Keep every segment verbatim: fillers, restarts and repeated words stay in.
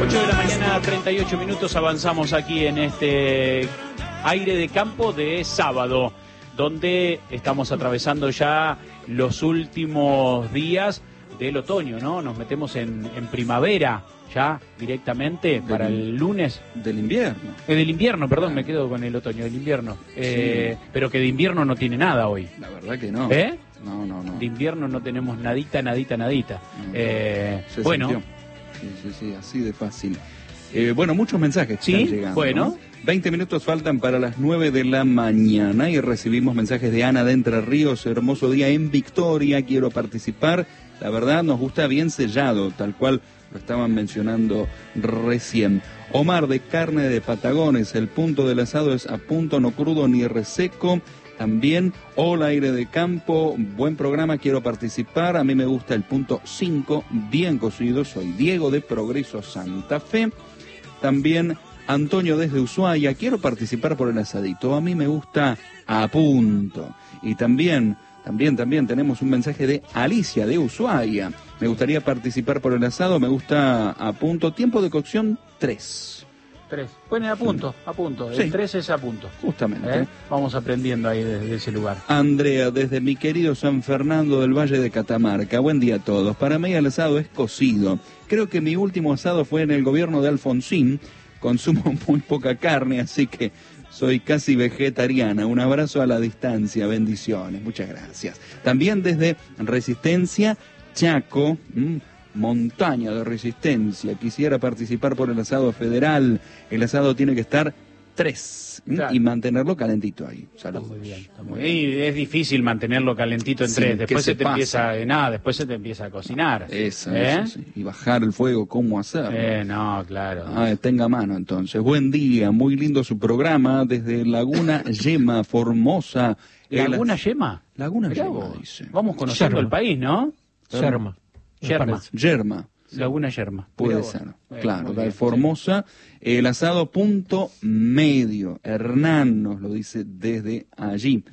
ocho de la mañana, treinta y ocho minutos, avanzamos aquí en este aire de campo de sábado, donde estamos atravesando ya los últimos días del otoño, ¿no? Nos metemos en, en primavera ya directamente para del, el lunes. Del invierno. Eh, del invierno, perdón, ah. me quedo con el otoño, del invierno. Eh, sí. Pero que de invierno no tiene nada hoy. La verdad que no. ¿Eh? No, no, no. De invierno no tenemos nadita, nadita, nadita. No, eh, se bueno. Sintió. Sí, sí, sí, así de fácil. Eh, bueno, muchos mensajes sí, están llegando. Bueno. ¿no? veinte minutos faltan para las nueve de la mañana y recibimos mensajes de Ana de Entre Ríos. Hermoso día en Victoria, quiero participar. La verdad nos gusta bien sellado, tal cual lo estaban mencionando recién. Omar de Carne de Patagones, el punto del asado es a punto, no crudo ni reseco. También, hola aire de campo, buen programa, quiero participar. A mí me gusta el punto cinco, bien cocido. Soy Diego de Progreso Santa Fe. También Antonio desde Ushuaia, quiero participar por el asadito. A mí me gusta a punto. Y también, también, también tenemos un mensaje de Alicia de Ushuaia. Me gustaría participar por el asado, me gusta a punto. Tiempo de cocción, tres. Tres. Pone a punto, sí. a punto. El sí. tres es a punto. Justamente. ¿Eh? Vamos aprendiendo ahí desde ese lugar. Andrea, desde mi querido San Fernando del Valle de Catamarca. Buen día a todos. Para mí el asado es cocido. Creo que mi último asado fue en el gobierno de Alfonsín. Consumo muy poca carne, así que soy casi vegetariana. Un abrazo a la distancia. Bendiciones. Muchas gracias. También desde Resistencia, Chaco. Mmm, montaña de Resistencia, quisiera participar por el asado federal. El asado tiene que estar tres, claro, y mantenerlo calentito ahí. Saludos. Está muy bien, está muy bien. Y es difícil mantenerlo calentito en sí, tres, después se, se te pasa? empieza, eh, nada, después se te empieza a cocinar. Esa, ¿Eh? eso, sí. Y bajar el fuego, ¿cómo hacerlo? Eh, no, claro. Ah, tenga mano entonces. Buen día, muy lindo su programa, desde Laguna Yema, Formosa. ¿Laguna Yema? Laguna Yema, dice. Vamos conociendo Yerma. El país, ¿no? Yerma. Yerma. Yerma. Laguna Yerma. Puede ser, bueno, claro, de Formosa. Sí. El asado punto medio. Hernán nos lo dice desde allí.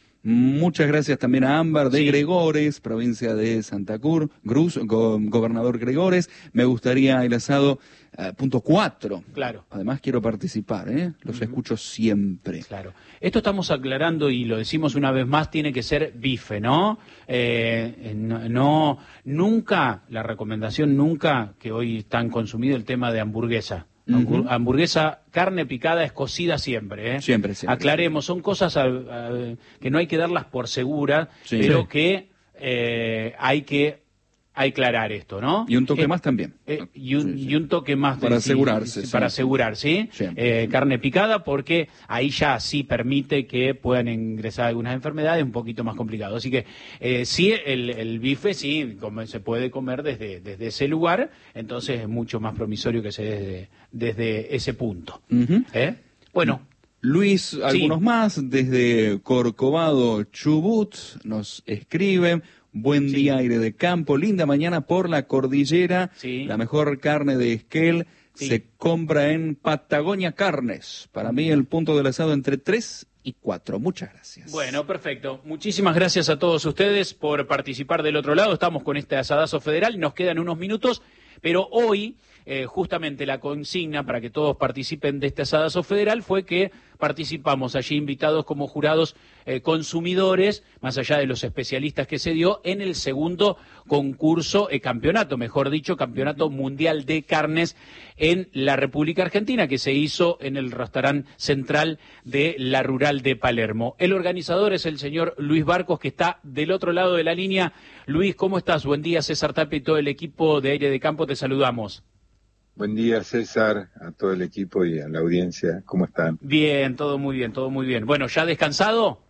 Muchas gracias también a Ámbar de sí. Gregores, provincia de Santa Cruz, Cruz, go, gobernador Gregores. Me gustaría el asado uh, punto cuatro. Claro. Además quiero participar, ¿eh? Los uh-huh. escucho siempre. Claro. Esto estamos aclarando y lo decimos una vez más, tiene que ser bife, ¿no? Eh, no, no, nunca, la recomendación nunca, que hoy están consumido el tema de hamburguesa. Uh-huh. Hamburguesa, carne picada es cocida siempre, ¿eh? Siempre, siempre. Aclaremos, son cosas a, a, que no hay que darlas por seguras, sí. pero que eh, hay que aclarar esto, ¿no? Y un toque eh, más también. Eh, y, un, sí, sí. y un toque más. Para de, asegurarse. Sí, para sí. asegurar, ¿sí? Eh, carne picada, porque ahí ya sí permite que puedan ingresar algunas enfermedades un poquito más complicado. Así que eh, sí, el, el bife sí como se puede comer desde, desde ese lugar, entonces es mucho más promisorio que se desde, desde ese punto. Uh-huh. ¿Eh? Bueno. Luis, algunos sí. más, desde Corcovado, Chubut, nos escriben. Buen sí. día, aire de campo, linda mañana por la cordillera, sí. la mejor carne de Esquel sí. se compra en Patagonia Carnes. Para mí el punto del asado entre tres y cuatro. Muchas gracias. Bueno, perfecto. Muchísimas gracias a todos ustedes por participar del otro lado. Estamos con este asadazo federal, nos quedan unos minutos, pero hoy eh, justamente la consigna para que todos participen de este asadazo federal fue que participamos allí invitados como jurados eh, consumidores, más allá de los especialistas que se dio, en el segundo concurso, eh, campeonato, mejor dicho, campeonato mundial de carnes en la República Argentina, que se hizo en el restaurante central de la Rural de Palermo. El organizador es el señor Luis Barcos, que está del otro lado de la línea. Luis, ¿cómo estás? Buen día, César Tapia y todo el equipo de Aire de Campo, te saludamos. Buen día, César, a todo el equipo y a la audiencia. ¿Cómo están? Bien, todo muy bien, todo muy bien. Bueno, ¿ya descansado?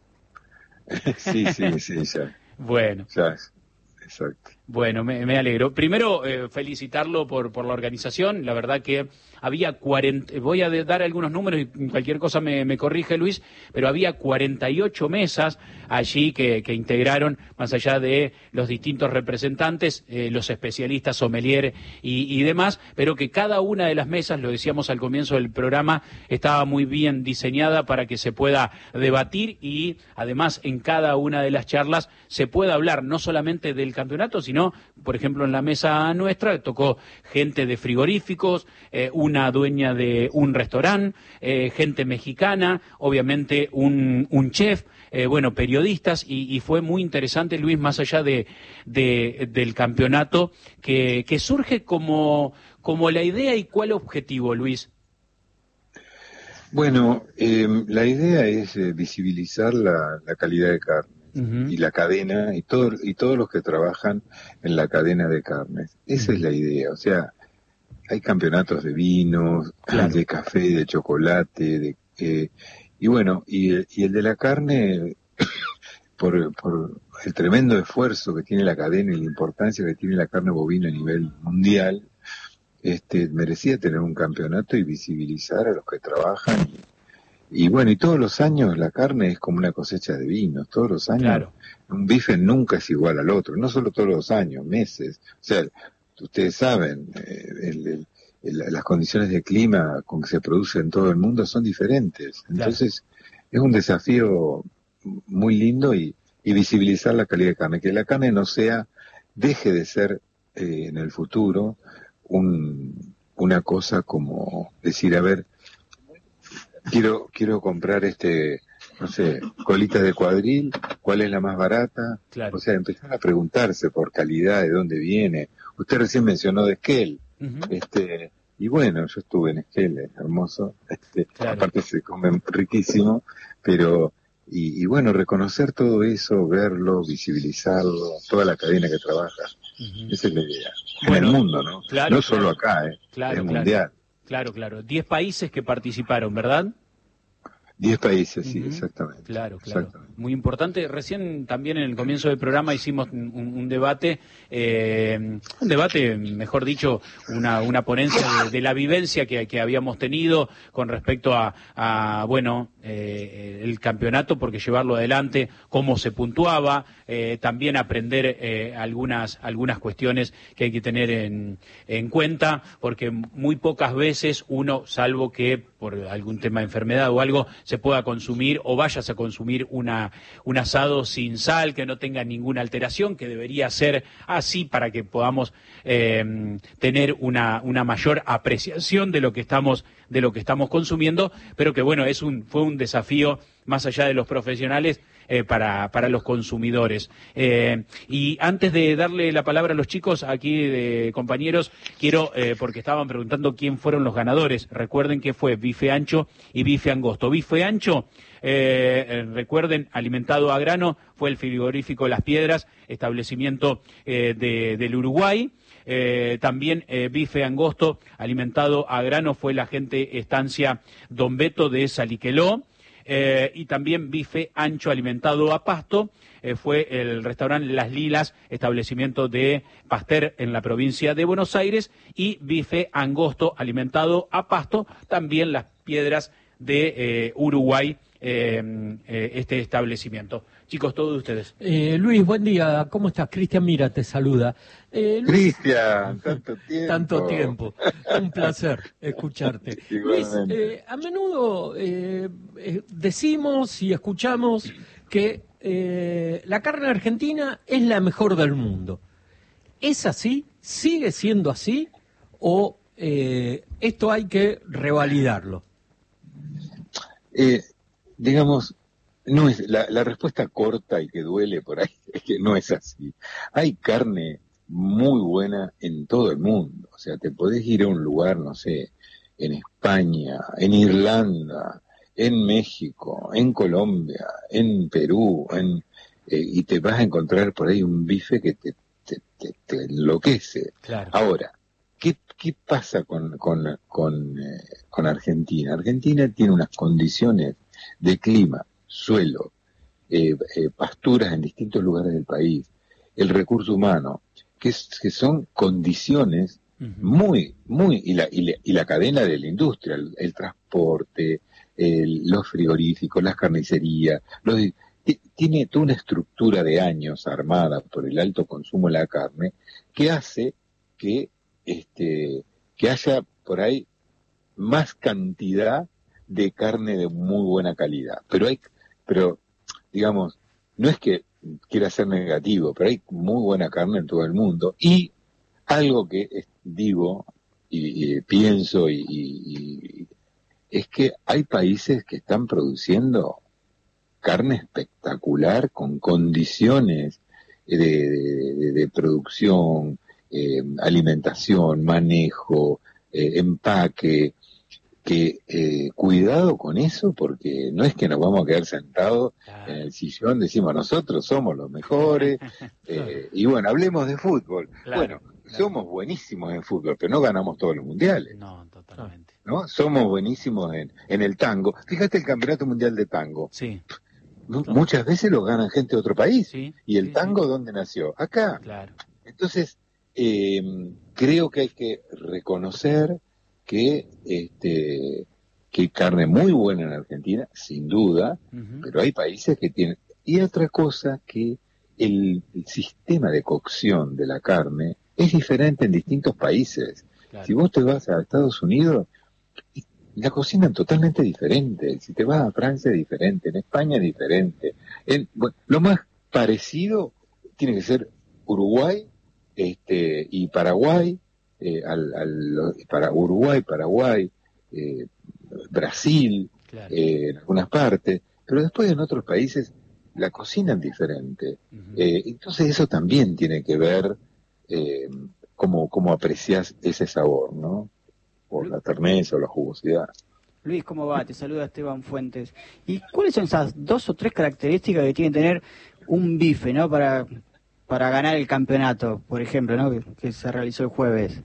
sí, sí, sí, ya. Bueno. Ya, exacto. Bueno, me, me alegro. Primero, eh, felicitarlo por, por la organización. La verdad que había cuarenta, voy a dar algunos números y cualquier cosa me, me corrige Luis, pero había cuarenta y ocho mesas allí que, que integraron, más allá de los distintos representantes, eh, los especialistas, sommelier y, y demás, pero que cada una de las mesas, lo decíamos al comienzo del programa, estaba muy bien diseñada para que se pueda debatir y además en cada una de las charlas se pueda hablar no solamente del campeonato, sino ¿no? Por ejemplo, en la mesa nuestra tocó gente de frigoríficos, eh, una dueña de un restaurante, eh, gente mexicana, obviamente un, un chef, eh, bueno, periodistas, y, y fue muy interesante, Luis, más allá de, de del campeonato, que, que surge como, como la idea y cuál objetivo, Luis. Bueno, eh, la idea es eh, visibilizar la, la calidad de carne Uh-huh. y la cadena y todo y todos los que trabajan en la cadena de carnes. Esa Uh-huh. es la idea. O sea, hay campeonatos de vinos, claro. de café, de chocolate, de eh, y bueno, y, y el de la carne por, por el tremendo esfuerzo que tiene la cadena y la importancia que tiene la carne bovina a nivel mundial. Este, merecía tener un campeonato y visibilizar a los que trabajan. Y, y bueno, y todos los años la carne es como una cosecha de vinos, todos los años. Claro. Un bife nunca es igual al otro, no solo todos los años, meses. O sea, ustedes saben, eh, el, el, el, las condiciones de clima con que se produce en todo el mundo son diferentes. Entonces, claro, es un desafío muy lindo y, y visibilizar la calidad de carne, que la carne no sea, deje de ser eh, en el futuro Un, una cosa como decir, a ver, quiero quiero comprar este, no sé, colita de cuadril, ¿cuál es la más barata? Claro. O sea, empezar a preguntarse por calidad, de dónde viene. Usted recién mencionó de Esquel, uh-huh. este, y bueno, yo estuve en Esquel, es hermoso, este, claro. Aparte se come riquísimo, pero y, y bueno, reconocer todo eso, verlo, visibilizarlo, toda la cadena que trabaja. Uh-huh. Esa es la idea. Bueno, en el mundo, ¿no? Claro, no solo claro, acá, ¿eh? Claro, es claro, mundial. Claro, claro. Diez países que participaron, ¿verdad? Diez países, sí, uh-huh. exactamente. Claro, claro. Exactamente. Muy importante. Recién también en el comienzo del programa hicimos un, un debate, eh, un debate, mejor dicho, una, una ponencia de, de la vivencia que, que habíamos tenido con respecto a, a bueno, eh, el campeonato, porque llevarlo adelante, cómo se puntuaba, eh, también aprender eh, algunas, algunas cuestiones que hay que tener en, en cuenta, porque muy pocas veces uno, salvo que por algún tema de enfermedad o algo, se pueda consumir o vayas a consumir una, un asado sin sal, que no tenga ninguna alteración, que debería ser así para que podamos eh, tener una, una mayor apreciación de lo que estamos, de lo que estamos consumiendo, pero que bueno, es un, fue un desafío más allá de los profesionales eh, para, para los consumidores. Eh, y antes de darle la palabra a los chicos aquí, de compañeros, quiero, eh, porque estaban preguntando quién fueron los ganadores, recuerden que fue bife ancho y bife angosto. Bife ancho, eh, recuerden, alimentado a grano, fue el frigorífico Las Piedras, establecimiento eh, de, del Uruguay. Eh, también eh, bife angosto alimentado a grano fue la gente estancia Don Beto de Saliqueló. Eh, y también bife ancho alimentado a pasto eh, fue el restaurante Las Lilas, establecimiento de Pasteur en la provincia de Buenos Aires, y bife angosto alimentado a pasto, también Las Piedras de eh, Uruguay, eh, eh, este establecimiento. Chicos, todos ustedes. Eh, Luis, buen día. ¿Cómo estás? Cristian Mira te saluda. Eh, Cristian, tanto tiempo. Tanto tiempo. Un placer escucharte. Luis, eh, a menudo eh, eh, decimos y escuchamos que eh, la carne argentina es la mejor del mundo. ¿Es así? ¿Sigue siendo así? ¿O eh, esto hay que revalidarlo? Eh, digamos... No es la, la respuesta corta y que duele por ahí es que no es así. Hay carne muy buena en todo el mundo. O sea, te podés ir a un lugar, no sé, en España, en Irlanda, en México, en Colombia, en Perú, en, eh, y te vas a encontrar por ahí un bife que te, te, te, te enloquece. Claro. Ahora, ¿qué, qué pasa con, con, con, eh, con Argentina? Argentina tiene unas condiciones de clima, suelo, eh, eh, pasturas en distintos lugares del país, el recurso humano, que, es, que son condiciones uh-huh. muy, muy, y la, y, la, y la cadena de la industria, el, el transporte, el, los frigoríficos, las carnicerías, los, tiene toda una estructura de años armada por el alto consumo de la carne, que hace que, este, que haya por ahí más cantidad de carne de muy buena calidad. Pero hay Pero, digamos, no es que quiera ser negativo, pero hay muy buena carne en todo el mundo. Y algo que es, digo y, y pienso y, y, y es que hay países que están produciendo carne espectacular con condiciones de, de, de producción, eh, alimentación, manejo, eh, empaque, que eh, cuidado con eso, porque no es que nos vamos a quedar sentados en el sillón, decimos nosotros somos los mejores, eh, y bueno, hablemos de fútbol. Claro, bueno, claro. Somos buenísimos en fútbol, pero no ganamos todos los mundiales. No, totalmente. ¿No? Somos buenísimos en, en el tango. Fíjate el Campeonato Mundial de Tango. Sí. Muchas veces lo ganan gente de otro país. Sí, ¿Y el sí, tango sí. dónde nació? Acá. Claro. Entonces, eh, creo que hay que reconocer que este que hay carne muy buena en Argentina, sin duda, uh-huh. pero hay países que tienen... Y otra cosa, que el, el sistema de cocción de la carne es diferente en distintos países. Claro. Si vos te vas a Estados Unidos, la cocinan totalmente diferente. Si te vas a Francia, es diferente. En España, es diferente. En, bueno, lo más parecido tiene que ser Uruguay este, y Paraguay, eh, al, al, para Uruguay, Paraguay, eh, Brasil, claro. eh, en algunas partes, pero después en otros países la cocinan diferente. Uh-huh. Eh, entonces eso también tiene que ver eh, cómo, cómo aprecias ese sabor, ¿no? O la terneza o la jugosidad. Luis, ¿cómo va? Te saluda Esteban Fuentes. ¿Y cuáles son esas dos o tres características que tiene que tener un bife, ¿no? Para, para ganar el campeonato, por ejemplo, ¿no? Que, que se realizó el jueves.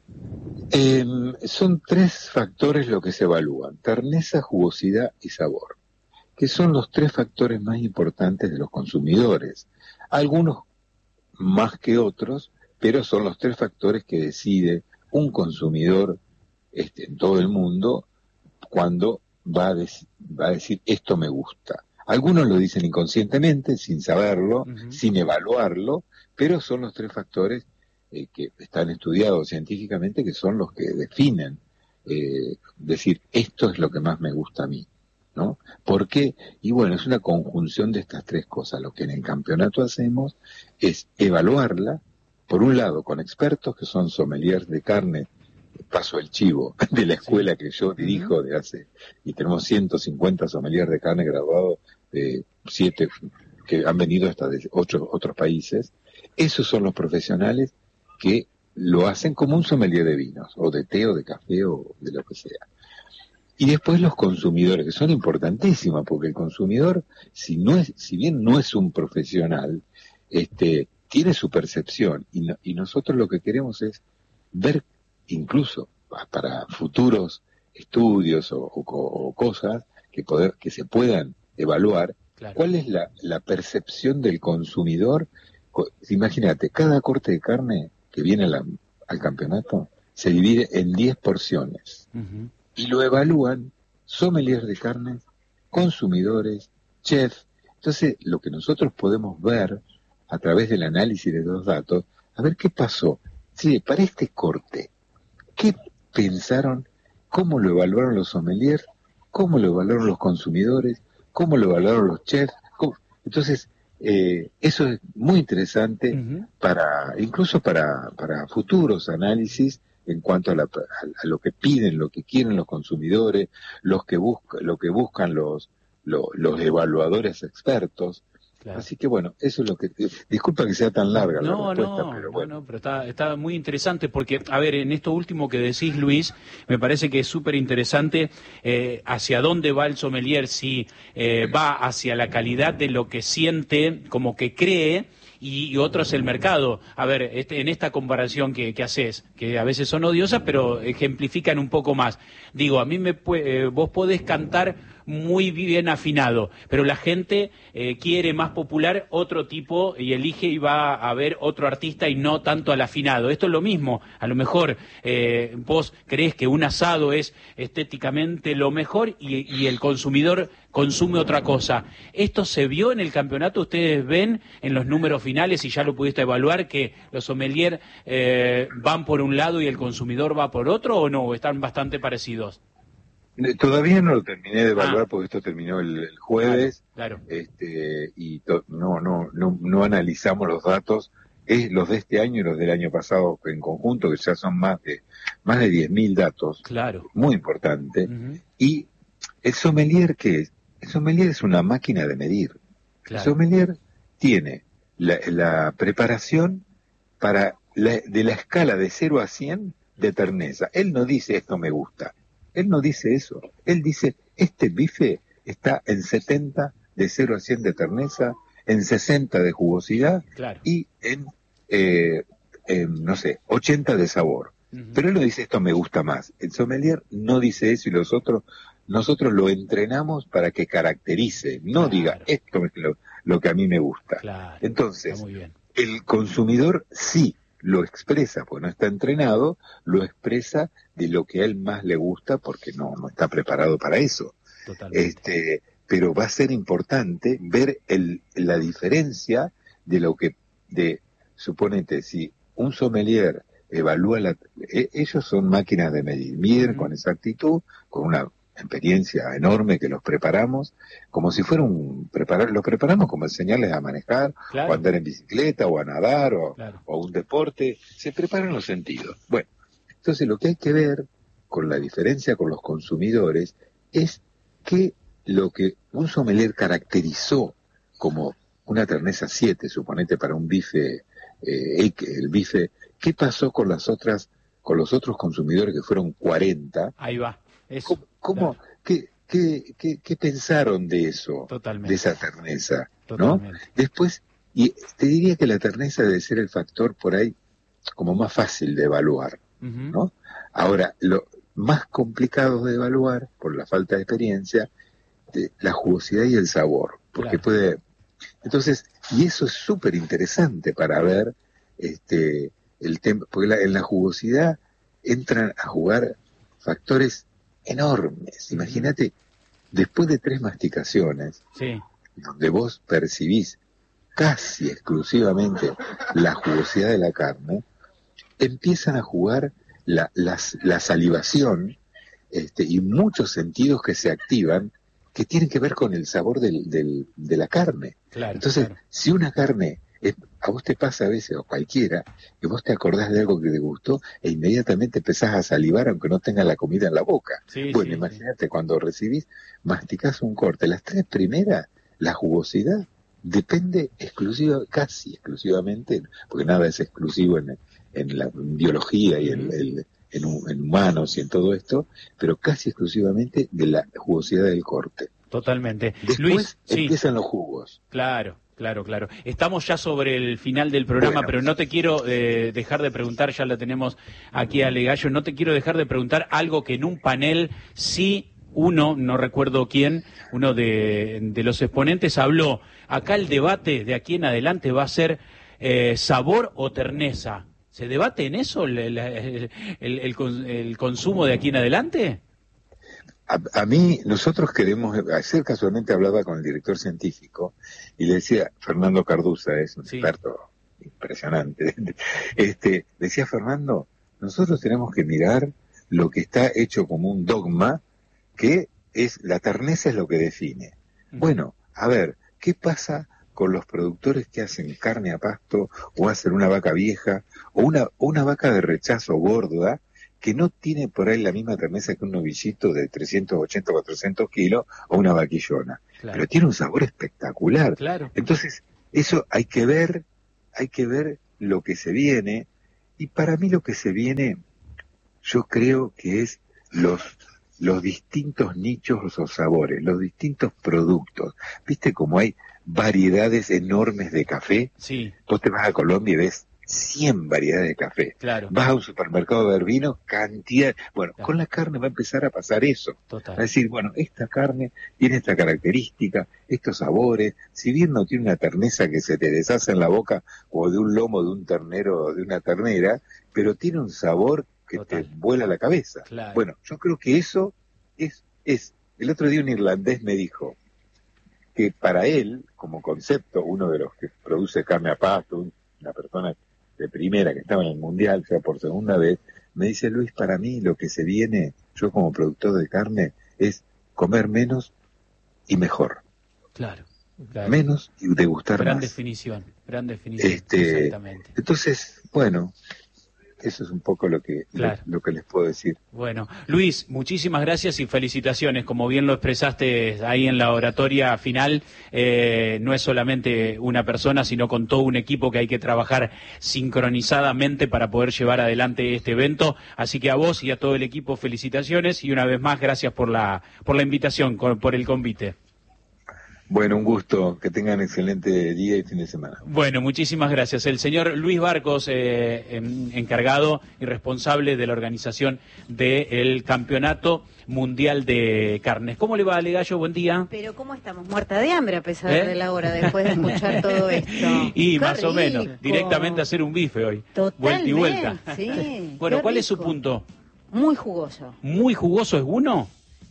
Eh, son tres factores lo que se evalúan: terneza, jugosidad y sabor, que son los tres factores más importantes de los consumidores. Algunos más que otros, pero son los tres factores que decide un consumidor este, en todo el mundo cuando va a, dec- va a decir esto me gusta. Algunos lo dicen inconscientemente, sin saberlo, uh-huh. sin evaluarlo, pero son los tres factores eh, que están estudiados científicamente, que son los que definen, eh, decir esto es lo que más me gusta a mí, ¿no? ¿Por qué? Y bueno, es una conjunción de estas tres cosas. Lo que en el campeonato hacemos es evaluarla, por un lado, con expertos que son sommeliers de carne, paso el chivo, de la escuela sí. que yo dirijo de hace, y tenemos ciento cincuenta sommeliers de carne graduados de siete, que han venido hasta de ocho otros países. Esos son los profesionales que lo hacen como un sommelier de vinos, o de té, o de café, o de lo que sea. Y después los consumidores, que son importantísimos, porque el consumidor, si no es, si bien no es un profesional, este, tiene su percepción, y, no, y nosotros lo que queremos es ver, incluso para futuros estudios o, o, o cosas que poder, que se puedan evaluar, claro. cuál es la, la percepción del consumidor. Imagínate, cada corte de carne que viene a la, al campeonato se divide en diez porciones. Uh-huh. Y lo evalúan sommeliers de carne, consumidores, chefs. Entonces, lo que nosotros podemos ver a través del análisis de los datos, a ver qué pasó. Sí, para este corte, ¿qué pensaron? ¿Cómo lo evaluaron los sommeliers? ¿Cómo lo evaluaron los consumidores? ¿Cómo lo evaluaron los chefs? ¿Cómo? Entonces, eh, eso es muy interesante uh-huh. para, incluso para, para futuros análisis en cuanto a, la, a, a lo que piden, lo que quieren los consumidores, los que busca, lo que buscan los, los, los evaluadores expertos. Claro. Así que bueno, eso es lo que... Disculpa que sea tan larga no, la respuesta, no, pero no, bueno. No, pero está, está muy interesante porque, a ver, en esto último que decís, Luis, me parece que es súper interesante eh, hacia dónde va el sommelier, si eh, va hacia la calidad de lo que siente, como que cree, y, y otro es el mercado. A ver, este, en esta comparación que, que haces, que a veces son odiosas, pero ejemplifican un poco más. Digo, a mí me eh, vos podés cantar muy bien afinado, pero la gente eh, quiere más popular otro tipo y elige y va a ver otro artista y no tanto al afinado. Esto es lo mismo, a lo mejor eh, vos creés que un asado es estéticamente lo mejor y, y el consumidor consume otra cosa. ¿Esto se vio en el campeonato? ¿Ustedes ven en los números finales, y ya lo pudiste evaluar, que los sommeliers eh, van por un lado y el consumidor va por otro, o no? ¿Están bastante parecidos? Todavía no lo terminé de evaluar Ah. porque esto terminó el, el jueves. Claro, claro. Este, y to- no, no, no, no analizamos los datos, es los de este año y los del año pasado en conjunto, que ya son más de más de diez mil datos, Claro. muy importante. Ujú. Y el sommelier, ¿qué es? El sommelier es una máquina de medir. Claro. El sommelier tiene la, la preparación para la, de la escala de cero a cien de terneza. Él no dice esto me gusta. Él no dice eso. Él dice este bife está en setenta de cero a cien de terneza, en sesenta de jugosidad Claro. y en, eh, en, no sé, ochenta de sabor. Ujú. Pero él no dice esto me gusta más. El sommelier no dice eso y los otros, nosotros lo entrenamos para que caracterice, no Claro. diga esto es lo, lo que a mí me gusta. Claro. Entonces, Está muy bien. el consumidor sí lo expresa, pues no está entrenado, lo expresa de lo que a él más le gusta porque no, no está preparado para eso. Totalmente. Este, pero va a ser importante ver el, la diferencia de lo que, de, suponete, si un sommelier evalúa la, e- ellos son máquinas de medir, miden Ujú. con exactitud, con una experiencia enorme que los preparamos, como si fuera un, preparar, los preparamos como enseñarles a manejar, Claro. o a andar en bicicleta, o a nadar, o, Claro. o a un deporte, se preparan los sentidos. Bueno, entonces lo que hay que ver con la diferencia con los consumidores es que lo que un sommelier caracterizó como una terneza siete, suponete para un bife, eh, el bife, ¿qué pasó con las otras, con los otros consumidores que fueron cuarenta? Ahí va. Eso. ¿Cómo, cómo- Claro. qué, qué, qué, qué pensaron de eso, Totalmente. de esa terneza, ¿no? Totalmente. Después, y te diría que la terneza debe ser el factor por ahí como más fácil de evaluar, Ujú. ¿no? Ahora, lo más complicado de evaluar, por la falta de experiencia, de la jugosidad y el sabor, porque Claro. puede... Entonces, y eso es súper interesante para ver, este, el tema, porque la- en la jugosidad entran a jugar factores enormes. Ujú. Imagínate, después de tres masticaciones, Sí. donde vos percibís casi exclusivamente la jugosidad de la carne, empiezan a jugar la, las- la salivación este, y muchos sentidos que se activan que tienen que ver con el sabor del, del- de la carne. Claro. Entonces, claro. si una carne, es- a vos te pasa a veces, o cualquiera, que vos te acordás de algo que te gustó e inmediatamente empezás a salivar aunque no tengas la comida en la boca. Sí, Bueno, sí, imagínate, cuando recibís, masticás un corte, las tres primeras, la jugosidad depende exclusiva, casi exclusivamente, porque nada es exclusivo en, en la biología y en, Ujú. el- en, hu- en humanos y en todo esto, pero casi exclusivamente de la jugosidad del corte. Totalmente. Después Luis, sí. empiezan los jugos. Claro, claro, claro. Estamos ya sobre el final del programa, Bueno. pero no te quiero eh, dejar de preguntar, ya la tenemos aquí a Legallo, no te quiero dejar de preguntar algo que en un panel sí uno, no recuerdo quién, uno de, de los exponentes habló. Acá el debate de aquí en adelante va a ser eh, sabor o terneza. ¿Se debate en eso el, el, el- el- el cons- el consumo de aquí en adelante? A, a mí, nosotros queremos, ayer casualmente hablaba con el director científico y le decía, Fernando Carduza es un Sí. experto impresionante, este, decía Fernando, nosotros tenemos que mirar lo que está hecho como un dogma, que es, la terneza es lo que define. Bueno, a ver, ¿qué pasa con los productores que hacen carne a pasto o hacen una vaca vieja o una, una vaca de rechazo gorda que no tiene por ahí la misma terneza que un novillito de trescientos ochenta o cuatrocientos kilos o una vaquillona? Claro. Pero tiene un sabor espectacular. Claro. Entonces, eso hay que ver, hay que ver lo que se viene, y para mí lo que se viene, yo creo que es los, los distintos nichos o sabores, los distintos productos. ¿Viste cómo hay variedades enormes de café? Sí, Vos te vas a Colombia y ves cien variedades de café. claro. Vas a un supermercado de ver vino, cantidad. Bueno, Claro. con la carne va a empezar a pasar eso. Va a Total. decir, bueno, esta carne tiene esta característica, estos sabores, si bien no tiene una terneza que se te deshace en la boca, o de un lomo de un ternero o de una ternera, pero tiene un sabor que Total. te vuela la cabeza. Claro. Bueno, yo creo que eso es, es. El otro día un irlandés me dijo que para él, como concepto, uno de los que produce carne a pasto, un- una persona de primera que estaba en el mundial, ya por segunda vez, me dice, Luis, para mí lo que se viene, yo como productor de carne, es comer menos y mejor. Claro. Claro. Menos y degustar gran más. definición, gran definición. Este, exactamente. Entonces, bueno, eso es un poco lo que, claro. lo, lo que les puedo decir. Bueno, Luis, muchísimas gracias y felicitaciones. Como bien lo expresaste ahí en la oratoria final, eh, no es solamente una persona, sino con todo un equipo que hay que trabajar sincronizadamente para poder llevar adelante este evento. Así que a vos y a todo el equipo, felicitaciones y una vez más, gracias por la, por la invitación, por el convite. Bueno, un gusto, que tengan excelente día y fin de semana. Bueno, muchísimas gracias. El señor Luis Barcos, eh, encargado y responsable de la organización del Campeonato Mundial de Carnes. ¿Cómo le va, Ale Gallo? Buen día. Pero ¿cómo estamos? Muerta de hambre a pesar ¿Eh? de la hora, después de escuchar todo esto. Y ¡Qué más rico! o menos, directamente a hacer un bife hoy. Totalmente, vuelta y vuelta. Sí, Bueno, qué ¿cuál es su rico. punto? Muy jugoso. ¿Muy jugoso es uno?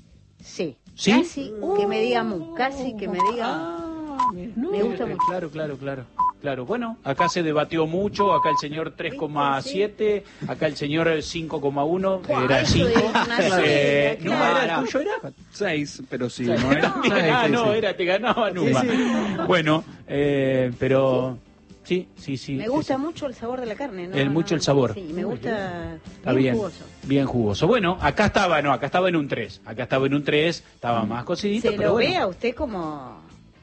Sí. ¿Sí? Casi que me diga mu, casi que me diga Ah, mu. Me gusta mucho. Claro, claro, claro. Claro, bueno, acá se debatió mucho, acá el señor tres coma siete, acá el señor cinco coma uno, Buah, era eso cinco. es una Eh, serie, ¿Numa claro. era el tuyo, era? Seis, pero sí, Sí. no era. Ah, Sí, no, sí. era, te ganaba Numa. Bueno, eh, pero sí, sí, sí. Me gusta mucho el sabor de la carne, ¿no? El- mucho No, el sabor. Sí, me gusta Está bien, bien, jugoso. bien jugoso. Bueno, acá estaba, no, acá estaba en un tres. Acá estaba en un tres, estaba más cocidito, Se pero lo bueno. ve a usted como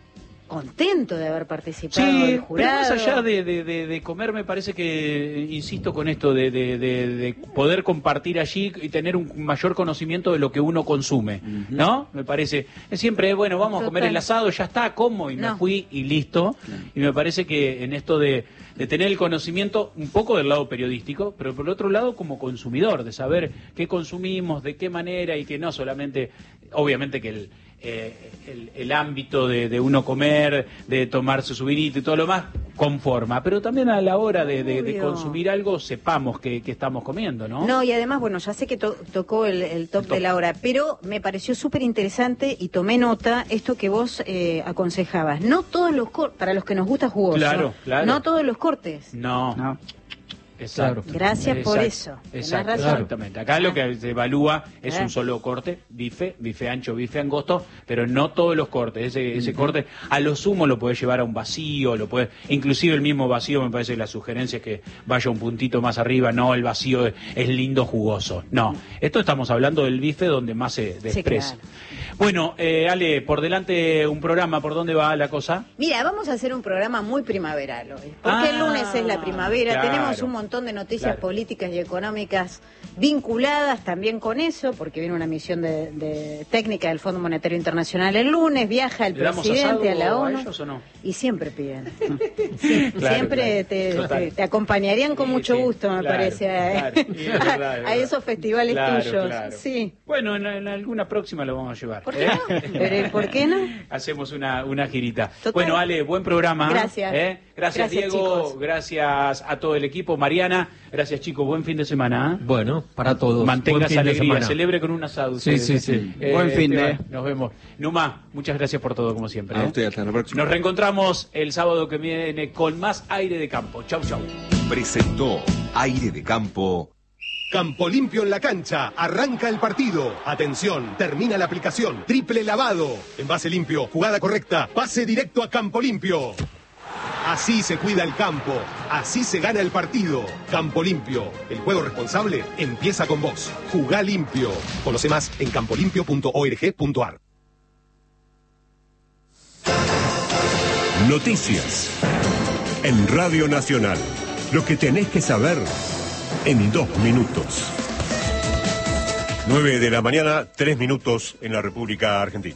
contento de haber participado Sí, del pero jurado. más allá de, de, de, de comer, me parece que, insisto con esto, de, de, de, de poder compartir allí y tener un mayor conocimiento de lo que uno consume, ¿no? Me parece, es siempre, bueno, vamos a comer Total. el asado, ya está, como, y me No. fui y listo. Y me parece que en esto de, de tener el conocimiento, un poco del lado periodístico, pero por el otro lado como consumidor, de saber qué consumimos, de qué manera, y que no solamente, obviamente que el... Eh, el, el ámbito de, de uno comer, de tomarse su vinito y todo lo más, conforma, pero también a la hora de, de, de Obvio. consumir algo, sepamos que, que estamos comiendo, ¿no? No, y además, bueno, ya sé que to- tocó el, el top El top. de la hora, pero me pareció súper interesante y tomé nota esto que vos eh, aconsejabas. No todos los cortes, para los que nos gusta jugoso, Claro, claro. no todos los cortes. No. No. Exacto. Gracias por eso. Tenés Exacto, razón. exactamente. Acá lo que se evalúa es Ah. un solo corte, bife, bife ancho, bife angosto, pero no todos los cortes. Ese, ese corte, a lo sumo lo puedes llevar a un vacío, lo puedes, inclusive el mismo vacío, me parece que la sugerencia es que vaya un puntito más arriba. No, el vacío es, es lindo, jugoso. No, esto estamos hablando del bife donde más se expresa. claro. Bueno, eh, Ale, por delante un programa, ¿por dónde va la cosa? Mira, vamos a hacer un programa muy primaveral hoy, porque Ah, el lunes es la primavera, claro. tenemos un montón de noticias Claro. políticas y económicas vinculadas también con eso, porque viene una misión de, de técnica del Fondo Monetario Internacional el lunes, viaja el ¿Le damos presidente a la asado a ONU ellos o no? y siempre piden. Sí, Claro, siempre claro. te, Total. te- te acompañaría con Sí, mucho sí, gusto, me claro, parece, a, claro. Sí, es verdad, es a verdad. esos festivales Claro, tuyos. claro. Sí. Bueno, en, en alguna próxima lo vamos a llevar. ¿Por qué no? Pero, ¿y por qué no? Hacemos una, una girita. Total. Bueno, Ale, buen programa. Gracias. ¿eh? Gracias, Gracias, Diego. chicos. Gracias a todo el equipo. Mariana, gracias, chicos. Buen fin de semana. ¿eh? Bueno, para todos. Mantenga Buen fin esa de alegría. semana. Celebre con un asado. Sí, ustedes, sí, ¿eh? sí. Eh, Buen fin de- Esteban, Nos vemos. Numa, muchas gracias por todo, como siempre. A ¿eh? usted, hasta la próxima. Nos reencontramos el sábado que viene con más aire de campo. Chau, chau. Presentó Aire de Campo. Campo limpio en la cancha, arranca el partido. Atención, termina la aplicación. Triple lavado. Envase limpio, jugada correcta, pase directo a Campo Limpio. Así se cuida el campo, así se gana el partido. Campo Limpio, el juego responsable empieza con vos. Jugá limpio. Conoce más en campolimpio punto org punto ar. Noticias. En Radio Nacional. Lo que tenés que saber en dos minutos. nueve de la mañana, tres minutos en la República Argentina.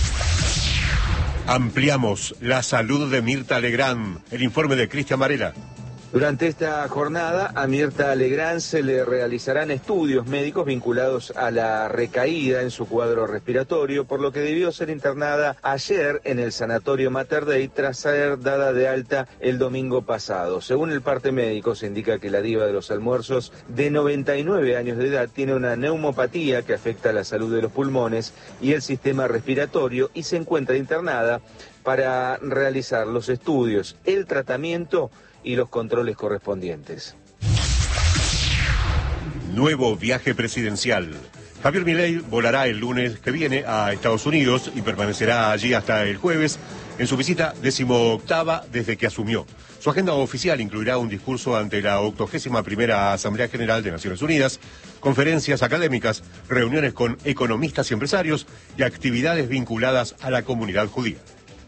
Ampliamos la salud de Mirta Legrand. El informe de Cristian Varela. Durante esta jornada a Mirta Legrand se le realizarán estudios médicos vinculados a la recaída en su cuadro respiratorio, por lo que debió ser internada ayer en el Sanatorio Mater Dei tras ser dada de alta el domingo pasado. Según el parte médico, se indica que la diva de los almuerzos, de noventa y nueve años de edad, tiene una neumopatía que afecta la salud de los pulmones y el sistema respiratorio y se encuentra internada para realizar los estudios, el tratamiento y los controles correspondientes. Nuevo viaje presidencial. Javier Milei volará el lunes que viene a Estados Unidos y permanecerá allí hasta el jueves en su visita decimoctava desde que asumió. Su agenda oficial incluirá un discurso ante la octogésima primera Asamblea General de Naciones Unidas, conferencias académicas, reuniones con economistas y empresarios y actividades vinculadas a la comunidad judía.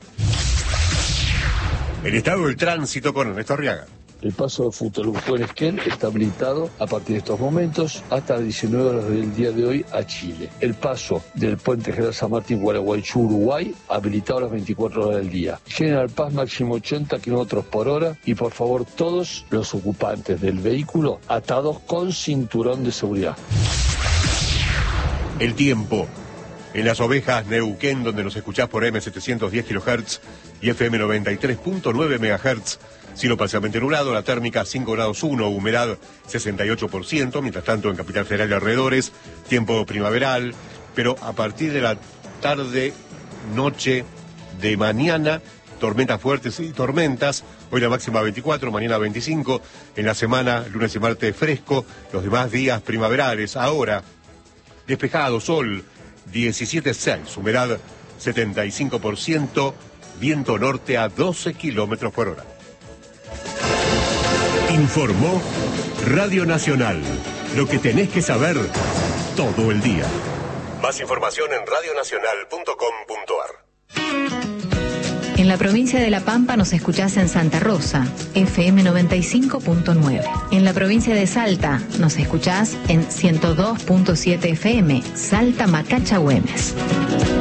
El estado del tránsito con Ernesto Arriaga. El paso de Futbolclub Esquel está habilitado a partir de estos momentos hasta las diecinueve horas del día de hoy a Chile. El paso del puente General San Martín Gualeguaychú Uruguay habilitado a las veinticuatro horas del día. General Paz máximo ochenta kilómetros por hora y por favor todos los ocupantes del vehículo atados con cinturón de seguridad. El tiempo. En Las Ovejas, Neuquén, donde nos escuchás por eme setecientos diez kilohertz y efe eme noventa y tres punto nueve megahertz. Cielo parcialmente nublado, la térmica cinco grados uno, humedad sesenta y ocho por ciento, mientras tanto en Capital Federal y alrededores, tiempo primaveral, pero a partir de la tarde, noche de mañana, tormentas fuertes y tormentas, hoy la máxima veinticuatro, mañana veinticinco, en la semana, lunes y martes fresco, los demás días primaverales, ahora despejado, sol, diecisiete punto seis, humedad setenta y cinco por ciento, viento norte a doce kilómetros por hora. Informó Radio Nacional. Lo que tenés que saber todo el día. Más información en radio nacional punto com punto ar. En la provincia de La Pampa nos escuchás en Santa Rosa, efe eme noventa y cinco punto nueve. En la provincia de Salta nos escuchás en ciento dos punto siete efe eme, Salta Macacha Güemes.